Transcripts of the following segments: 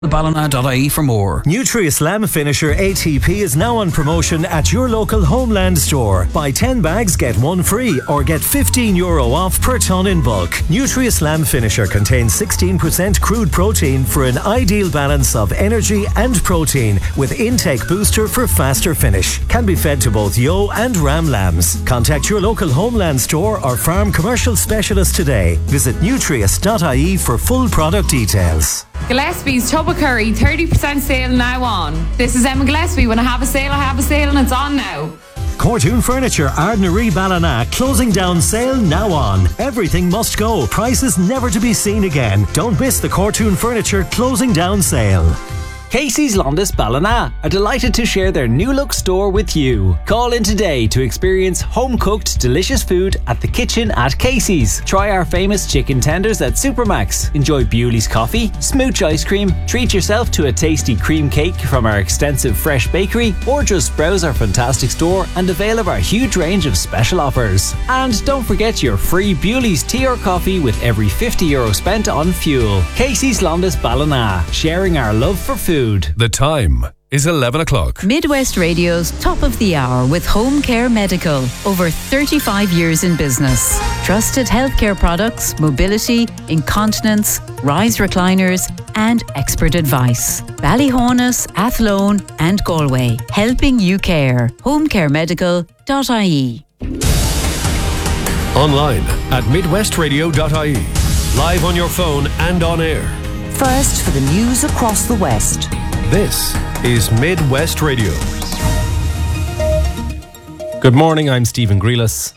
Ballina.ie for more. Nutrius Lamb Finisher ATP is now on promotion at your local Homeland store. Buy 10 bags, get one free, or get €15 off per tonne in bulk. Nutrius Lamb Finisher contains 16% crude protein for an ideal balance of energy and protein, with intake booster for faster finish. Can be fed to both ewe and ram lambs. Contact your local Homeland store or farm commercial specialist today. Visit nutrius.ie for full product details. Gillespie's Tubba Curry 30% sale now on. This is Emma Gillespie. When I have a sale, and it's on now. Cortoon Furniture, Ardnaree Ballina, closing down sale now on. Everything must go. Prices never to be seen again. Don't miss the Cortoon Furniture closing down sale. Casey's Londis Ballina are delighted to share their new look store with you. Call in today to experience home-cooked delicious food at the kitchen at Casey's. Try our famous chicken tenders at Supermax. Enjoy Bewley's coffee, smooch ice cream, treat yourself to a tasty cream cake from our extensive fresh bakery, or just browse our fantastic store and avail of our huge range of special offers. And don't forget your free Bewley's tea or coffee with every €50 spent on fuel. Casey's Londis Ballina, sharing our love for food. The time is 11 o'clock. Midwest Radio's Top of the Hour with Home Care Medical. Over 35 years in business. Trusted healthcare products, mobility, incontinence, rise recliners and expert advice. Ballyhonus, Athlone and Galway. Helping you care. homecaremedical.ie. Online at midwestradio.ie. Live on your phone and on air. First for the news across the West. This is Midwest Radio. Good morning, I'm Stephen Grealis.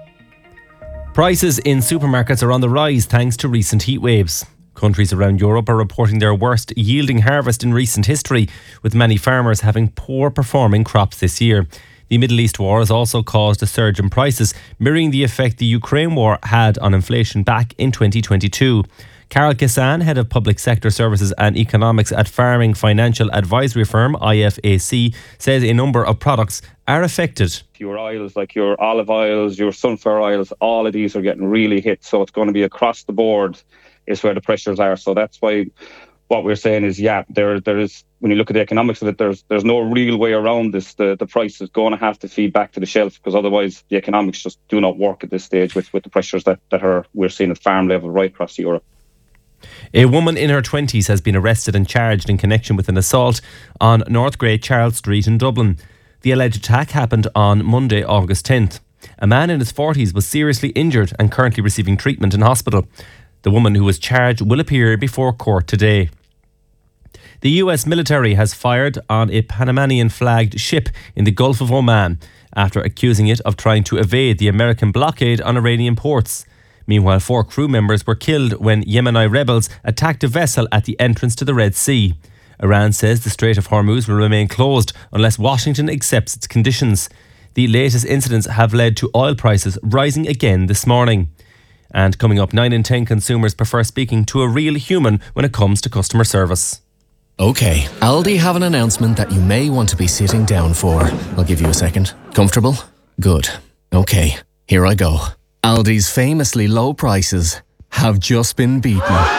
Prices in supermarkets are on the rise thanks to recent heat waves. Countries around Europe are reporting their worst yielding harvest in recent history, with many farmers having poor performing crops this year. The Middle East war has also caused a surge in prices, mirroring the effect the Ukraine war had on inflation back in 2022. Carol Kissan, Head of Public Sector Services and Economics at farming financial advisory firm IFAC, says a number of products are affected. Your oils, like your olive oils, your sunflower oils, all of these are getting really hit. So it's going to be across the board is where the pressures are. So that's why what we're saying is, there is, when you look at the economics of it, there's no real way around this. The price is going to have to feed back to the shelf, because otherwise the economics just do not work at this stage with the pressures that we're seeing at farm level right across Europe. A woman in her 20s has been arrested and charged in connection with an assault on North Great Charles Street in Dublin. The alleged attack happened on Monday, August 10th. A man in his 40s was seriously injured and currently receiving treatment in hospital. The woman who was charged will appear before court today. The US military has fired on a Panamanian-flagged ship in the Gulf of Oman after accusing it of trying to evade the American blockade on Iranian ports. Meanwhile, 4 crew members were killed when Yemeni rebels attacked a vessel at the entrance to the Red Sea. Iran says the Strait of Hormuz will remain closed unless Washington accepts its conditions. The latest incidents have led to oil prices rising again this morning. And coming up, 9 in 10 consumers prefer speaking to a real human when it comes to customer service. OK, Aldi have an announcement that you may want to be sitting down for. I'll give you a second. Comfortable? Good. OK, here I go. Aldi's famously low prices have just been beaten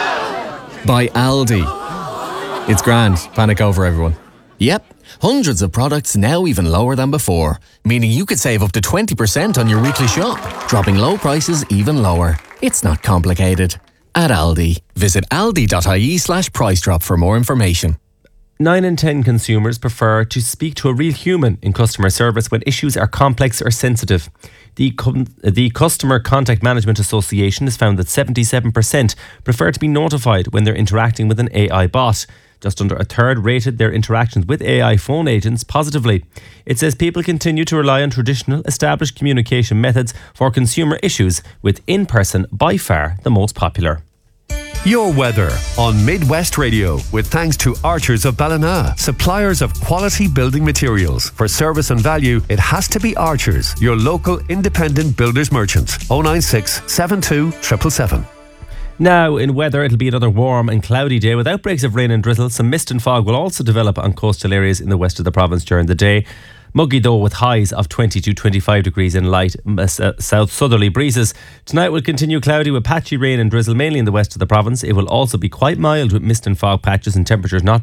by Aldi. It's grand. Panic over, everyone. Yep, hundreds of products now even lower than before, meaning you could save up to 20% on your weekly shop, dropping low prices even lower. It's not complicated. At Aldi, visit aldi.ie/price drop for more information. 9 in 10 consumers prefer to speak to a real human in customer service when issues are complex or sensitive. The Customer Contact Management Association has found that 77% prefer to be notified when they're interacting with an AI bot. Just under a third rated their interactions with AI phone agents positively. It says people continue to rely on traditional, established communication methods for consumer issues, with in-person by far the most popular. Your weather on Midwest Radio, with thanks to Archers of Ballina, suppliers of quality building materials. For service and value, it has to be Archers, your local independent builders merchants. 096 72 777. Now, in weather, it'll be another warm and cloudy day with outbreaks of rain and drizzle. Some mist and fog will also develop on coastal areas in the west of the province during the day. Muggy though, with highs of 20 to 25 degrees in light south southerly breezes. Tonight will continue cloudy with patchy rain and drizzle mainly in the west of the province. It will also be quite mild with mist and fog patches and temperatures not